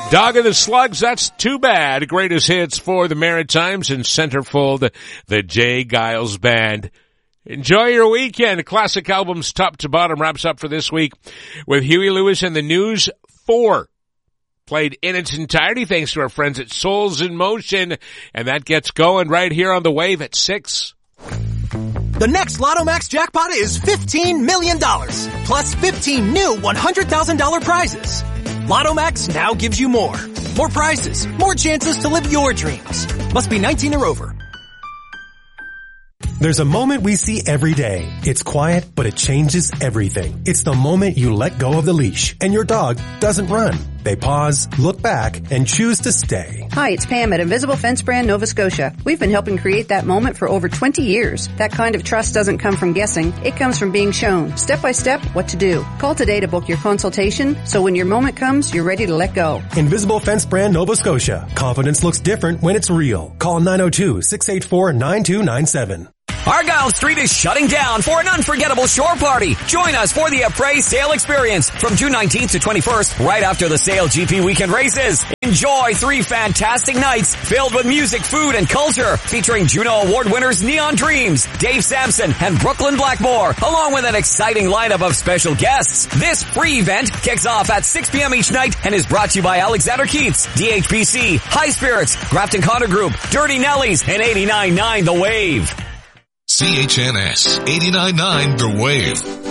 Dog and the Slugs, that's too bad. Greatest hits for the Maritimes and centerfold, the Jay Giles Band. Enjoy your weekend. Classic albums top to bottom wraps up for this week with Huey Lewis and the News 4. Played in its entirety thanks to our friends at Souls in Motion. And that gets going right here on the Wave at 6. The next Lotto Max jackpot is $15 million, plus 15 new $100,000 prizes. Lotto Max now gives you more. More prizes, more chances to live your dreams. Must be 19 or over. There's a moment we see every day. It's quiet, but it changes everything. It's the moment you let go of the leash and your dog doesn't run. They pause, look back, and choose to stay. Hi, it's Pam at Invisible Fence Brand Nova Scotia. We've been helping create that moment for over 20 years. That kind of trust doesn't come from guessing. It comes from being shown, step by step, what to do. Call today to book your consultation, so when your moment comes, you're ready to let go. Invisible Fence Brand Nova Scotia. Confidence looks different when it's real. Call 902-684-9297. Argyle Street is shutting down for an unforgettable shore party. Join us for the Appraise Sale Experience from June 19th to 21st, right after the Sale GP weekend races. Enjoy 3 fantastic nights filled with music, food, and culture, featuring Juno Award winners Neon Dreams, Dave Sampson, and Brooklyn Blackmore, along with an exciting lineup of special guests. This free event kicks off at 6 p.m. each night and is brought to you by Alexander Keith's, DHPC, High Spirits, Grafton Connor Group, Dirty Nellies, and 89.9 The Wave. CHNS 89.9 The Wave.